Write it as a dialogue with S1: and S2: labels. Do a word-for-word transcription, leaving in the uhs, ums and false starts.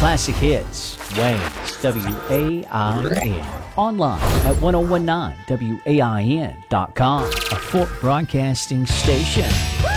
S1: Classic Hits, Wayne's W A I N. Online at ten nineteen W A I N dot com, a Fort Broadcasting station.